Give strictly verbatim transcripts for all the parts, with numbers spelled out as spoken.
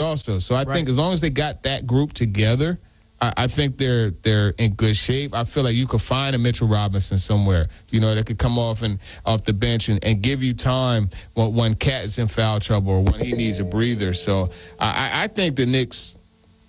also. So I Right. think as long as they got that group together, I, I think they're they're in good shape. I feel like you could find a Mitchell Robinson somewhere, you know, that could come off and off the bench and, and give you time when, when Cat is in foul trouble or when he needs a breather. So I, I think the Knicks,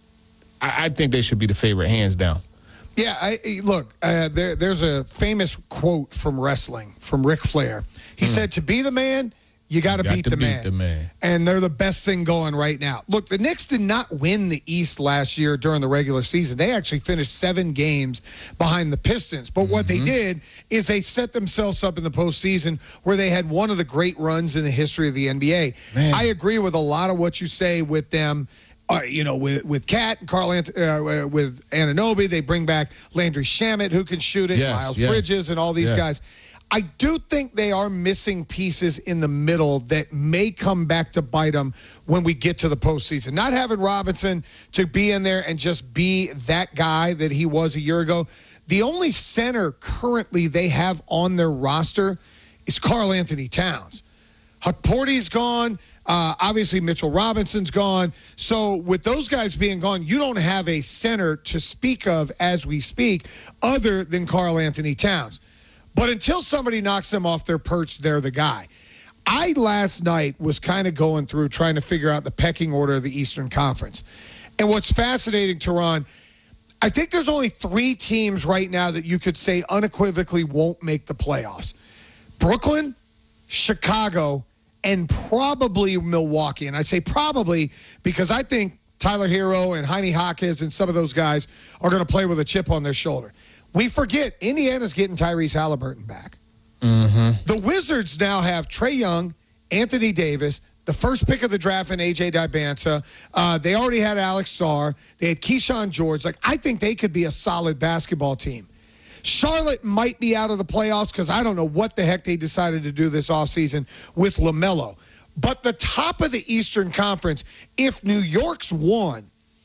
I, I think they should be the favorite, hands down. Yeah, I, look, uh, there, there's a famous quote from wrestling from Ric Flair. He mm. said, to be the man, you got to beat, the, beat the man. And they're the best thing going right now. Look, the Knicks did not win the East last year during the regular season. They actually finished seven games behind the Pistons. But mm-hmm. what they did is they set themselves up in the postseason where they had one of the great runs in the history of the N B A. Man. I agree with a lot of what you say with them. Uh, you know, with with Cat and Carl Ant- uh, with Anunoby, they bring back Landry Shamet, who can shoot it, yes, Miles yes. Bridges, and all these yes. guys. I do think they are missing pieces in the middle that may come back to bite them when we get to the postseason. Not having Robinson to be in there and just be that guy that he was a year ago. The only center currently they have on their roster is Karl Anthony Towns. Porty's gone. Uh, obviously, Mitchell Robinson's gone. So with those guys being gone, you don't have a center to speak of as we speak other than Karl Anthony Towns. But until somebody knocks them off their perch, they're the guy. I last night was kind of going through trying to figure out the pecking order of the Eastern Conference. And what's fascinating, Teron, I think there's only three teams right now that you could say unequivocally won't make the playoffs. Brooklyn, Chicago, and probably Milwaukee. And I say probably because I think Tyler Hero and Jaime Jaquez and some of those guys are going to play with a chip on their shoulder. We forget Indiana's getting Tyrese Halliburton back. Mm-hmm. The Wizards now have Trae Young, Anthony Davis, the first pick of the draft in A J Dibansa. Uh, they already had Alex Sarr. They had Keyshawn George. Like, I think they could be a solid basketball team. Charlotte might be out of the playoffs because I don't know what the heck they decided to do this offseason with LaMelo. But the top of the Eastern Conference, if New York's won,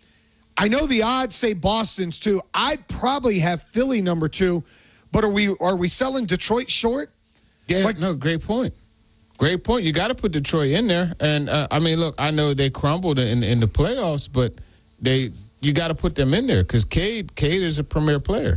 I know the odds say Boston's two. I'd probably have Philly number two. But are we are we selling Detroit short? Yeah, like, no, great point. Great point. You got to put Detroit in there. And, uh, I mean, look, I know they crumbled in, in the playoffs, but they you got to put them in there because Cade, Cade is a premier player.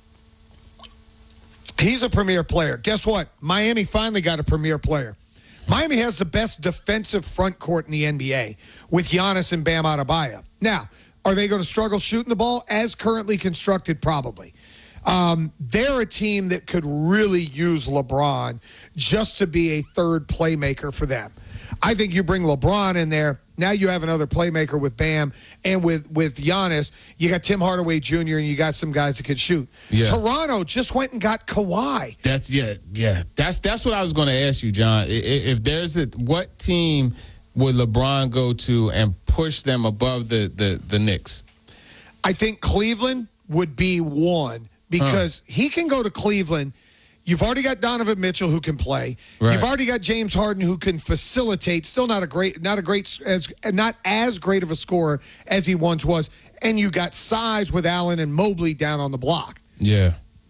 He's a premier player. Guess what? Miami finally got a premier player. Miami has the best defensive front court in the N B A with Giannis and Bam Adebayo. Now, are they going to struggle shooting the ball? As currently constructed, probably. Um, they're a team that could really use LeBron just to be a third playmaker for them. I think you bring LeBron in there. Now you have another playmaker with Bam and with, with Giannis. You got Tim Hardaway Junior and you got some guys that can shoot. Yeah. Toronto just went and got Kawhi. That's yeah, yeah. That's that's what I was going to ask you, John. If, if there's a what team would LeBron go to and push them above the the, the Knicks? I think Cleveland would be one because huh. he can go to Cleveland. You've already got Donovan Mitchell who can play. Right. You've already got James Harden who can facilitate. Still not a great, not a great, as not as great of a scorer as he once was. And you got size with Allen and Mobley down on the block. Yeah.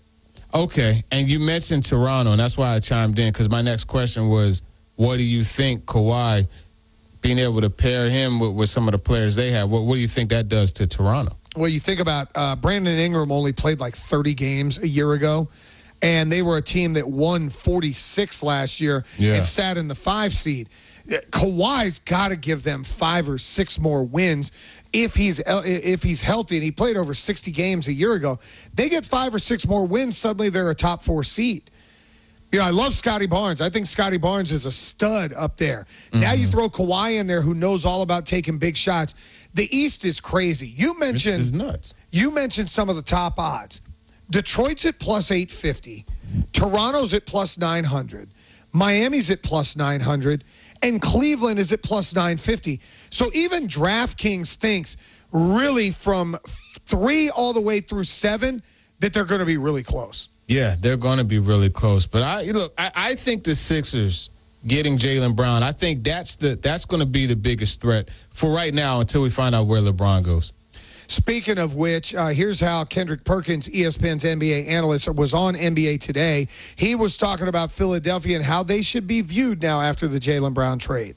Okay. And you mentioned Toronto, and that's why I chimed in because my next question was, what do you think Kawhi being able to pair him with, with some of the players they have? What, what do you think that does to Toronto? Well, you think about uh, Brandon Ingram only played like thirty games a year ago. And they were a team that won forty-six last year yeah. and sat in the five seed. Kawhi's got to give them five or six more wins if he's if he's healthy. And he played over sixty games a year ago. They get five or six more wins, suddenly they're a top four seed. You know, I love Scotty Barnes. I think Scotty Barnes is a stud up there. Mm-hmm. Now you throw Kawhi in there who knows all about taking big shots. The East is crazy. You mentioned it's nuts. You mentioned some of the top odds. Detroit's at plus eight fifty. Toronto's at plus nine hundred. Miami's at plus nine hundred. And Cleveland is at plus nine fifty. So even DraftKings thinks really from three all the way through seven that they're going to be really close. Yeah, they're going to be really close. But I look, I, I think the Sixers getting Jaylen Brown, I think that's the that's going to be the biggest threat for right now until we find out where LeBron goes. Speaking of which, uh, here's how Kendrick Perkins, E S P N's N B A analyst, was on N B A Today. He was talking about Philadelphia and how they should be viewed now after the Jaylen Brown trade.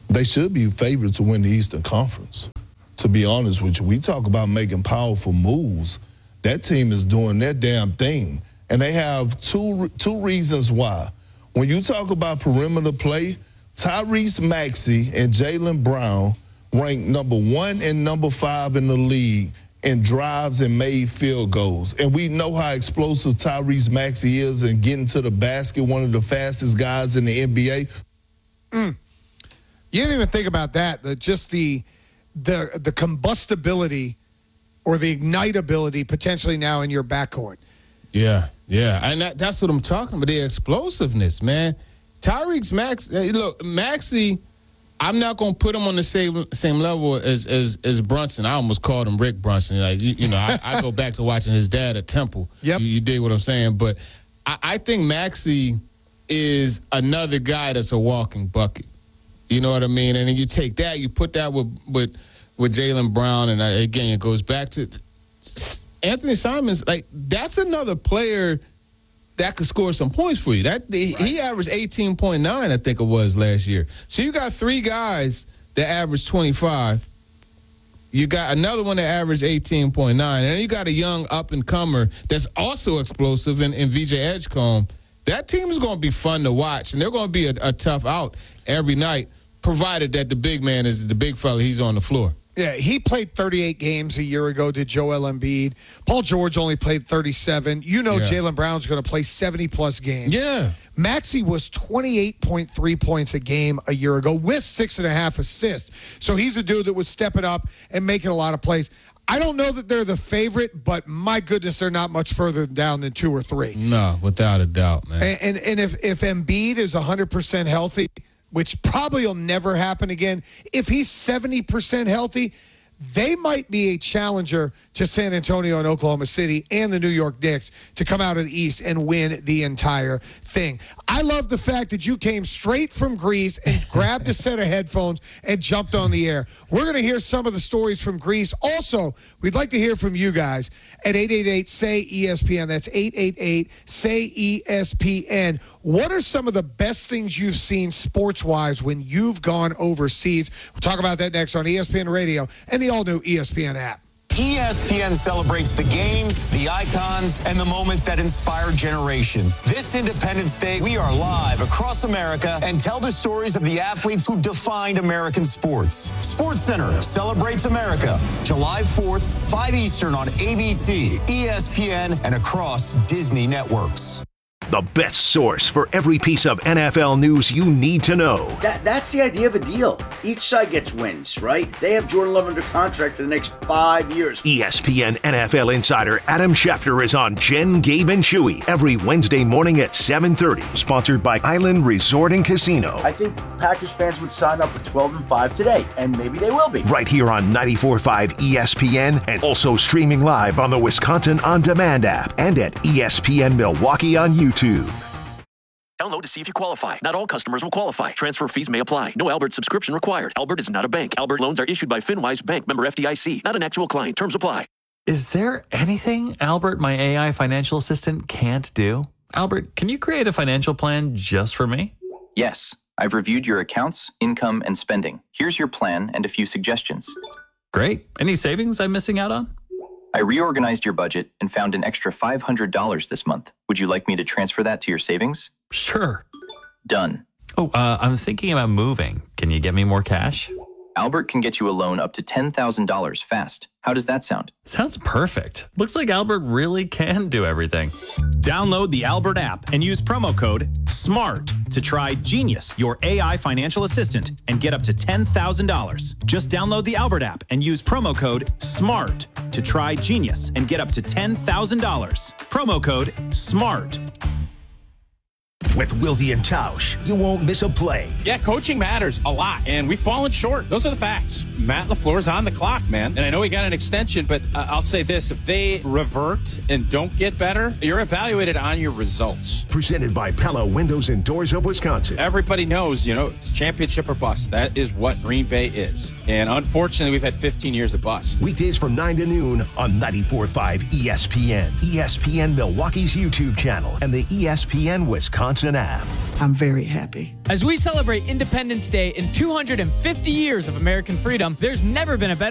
they should be favored to win the Eastern Conference. To be honest with you, we talk about making powerful moves. That team is doing their damn thing. And they have two two reasons why. When you talk about perimeter play, Tyrese Maxey and Jaylen Brown ranked number one and number five in the league in drives and made field goals. And we know how explosive Tyrese Maxey is in getting to the basket, one of the fastest guys in the N B A. Mm. You didn't even think about that. The, just the the the combustibility or the ignitability potentially now in your backcourt. Yeah, yeah. And that, that's what I'm talking about, the explosiveness, man. Tyrese Maxey, look, Maxey, I'm not going to put him on the same same level as as as Brunson. I almost called him Rick Brunson. Like, you, you know, I, I go back to watching his dad at Temple. Yep. You, you dig what I'm saying? But I, I think Maxey is another guy that's a walking bucket. You know what I mean? And then you take that, you put that with with, with Jaylen Brown, and I, again, it goes back to Anthony Simons. Like, that's another player that could score some points for you. That right. He averaged eighteen point nine, I think it was, last year. So you got three guys that averaged twenty-five. You got another one that averaged eighteen point nine. And then you got a young up-and-comer that's also explosive in, in V J Edgecombe. That team is going to be fun to watch, and they're going to be a, a tough out every night, provided that the big man is the big fella, he's on the floor. Yeah, he played thirty-eight games a year ago, did Joel Embiid. Paul George only played thirty-seven. You know yeah. Jaylen Brown's going to play seventy-plus games. Yeah. Maxey was twenty-eight point three points a game a year ago with six and a half assists. So he's a dude that was stepping up and making a lot of plays. I don't know that they're the favorite, but my goodness, they're not much further down than two or three. No, without a doubt, man. And and, and if, if Embiid is one hundred percent healthy, which probably will never happen again, if he's seventy percent healthy, they might be a challenger to San Antonio and Oklahoma City and the New York Knicks to come out of the East and win the entire thing. I love the fact that you came straight from Greece and grabbed a set of headphones and jumped on the air. We're going to hear some of the stories from Greece. Also, we'd like to hear from you guys at eight eight eight, S A Y, E S P N. That's eight eight eight, S A Y, E S P N. What are some of the best things you've seen sports-wise when you've gone overseas? We'll talk about that next on E S P N Radio and the all-new E S P N app. E S P N celebrates the games, the icons, and the moments that inspire generations. This Independence Day, we are live across America and tell the stories of the athletes who defined American sports. SportsCenter celebrates America, July fourth, five Eastern on A B C, E S P N, and across Disney networks. The best source for every piece of N F L news you need to know. That, that's the idea of a deal. Each side gets wins, right? They have Jordan Love under contract for the next five years. E S P N N F L insider Adam Schefter is on Jen, Gabe, and Chewy every Wednesday morning at seven thirty. Sponsored by Island Resort and Casino. I think Packers fans would sign up for twelve and five today, and maybe they will be. Right here on ninety-four point five E S P N, and also streaming live on the Wisconsin On Demand app and at E S P N Milwaukee on YouTube. Download to see if you qualify. Not all customers will qualify. Transfer fees may apply. No Albert subscription required. Albert is not a bank. Albert loans are issued by FinWise Bank, member F D I C. Not an actual client. Terms apply. Is there anything Albert, my A I financial assistant, can't do? Albert, can you create a financial plan just for me? Yes. I've reviewed your accounts, income, and spending. Here's your plan and a few suggestions. Great. Any savings I'm missing out on? I reorganized your budget and found an extra five hundred dollars this month. Would you like me to transfer that to your savings? Sure. Done. Oh, uh, I'm thinking about moving. Can you get me more cash? Albert can get you a loan up to ten thousand dollars fast. How does that sound? Sounds perfect. Looks like Albert really can do everything. Download the Albert app and use promo code SMART to try Genius, your A I financial assistant, and get up to ten thousand dollars. Just download the Albert app and use promo code SMART to try Genius and get up to ten thousand dollars. Promo code SMART. With Wilde and Tausch, you won't miss a play. Yeah, coaching matters a lot, and we've fallen short. Those are the facts. Matt LaFleur's on the clock, man. And I know he got an extension, but uh, I'll say this. If they revert and don't get better, you're evaluated on your results. Presented by Pella Windows and Doors of Wisconsin. Everybody knows, you know, it's championship or bust. That is what Green Bay is. And unfortunately, we've had fifteen years of bust. Weekdays from nine to noon on ninety-four point five E S P N, E S P N Milwaukee's YouTube channel, and the E S P N Wisconsin Verizon app. I'm very happy. As we celebrate Independence Day in two hundred fifty years of American freedom, there's never been a better